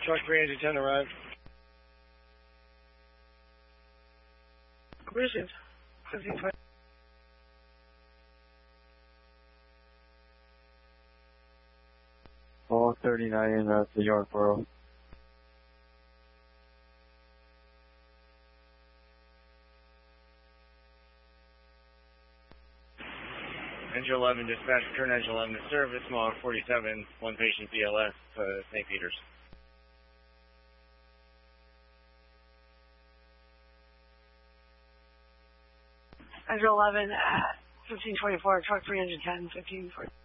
Truck 3 engine 10 arrived. Collision. 1520. All 39 to Yorkboro. Engine 11 dispatch, return engine 11 to service, mile 47, one patient BLS, St. Peter's. Engine 11 at 1524, truck 3 engine 10, 1540.